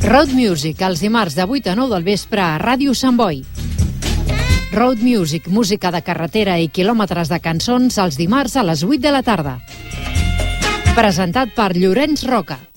Road Music, els dimarts de 8 a 9 del vespre a Ràdio Sant Boi. Road Music, música de carretera i quilòmetres de cançons els dimarts a les 8 de la tarda. Presentat per Llorenç Roca.